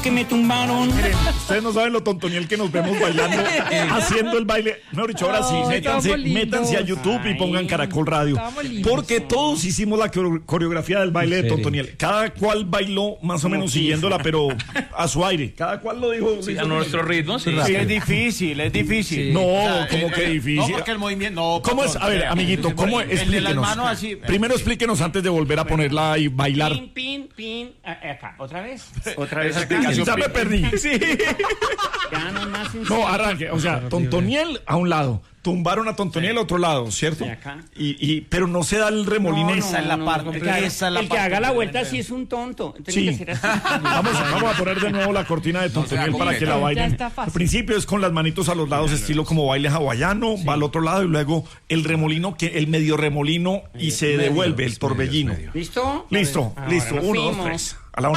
que me tumbaron. Miren, ustedes no saben lo tontoniel que nos vemos bailando, haciendo el baile. Mejor dicho, ahora sí, métanse a YouTube y pongan Caracol Radio. Porque todos hicimos la coreografía del baile de tontoniel. Cada cual bailó más o menos siguiéndola, pero a su aire. Cada cual lo dijo. Sí, a nuestro ritmo, sí. Sí, es difícil. Sí. No, como que difícil. No, porque el movimiento... No, ¿Cómo es? A ver, amiguito, ¿cómo es? El de las Explíquenos. manos así. Primero explíquenos antes de volver a ponerla y bailar. Pin. Acá, ¿otra vez? Ya me perdí. Sí. Ya nomás. No, arranque. O sea, tontoniel a un lado. Tumbaron a tontoniel a otro lado, ¿cierto? Sí, acá. Pero no se da el remolín. Esa es la parte. El que haga la vuelta sí es un tonto. Sí. Tiene que ser así. Vamos a poner de nuevo la cortina de tontoniel para que la bailen. Al principio es con las manitos a los lados, estilo como baile hawaiano, va al otro lado y luego el remolino, el medio remolino y se devuelve el torbellino. ¿Listo? Listo. Ahora nos 1, 2, fuimos. 3.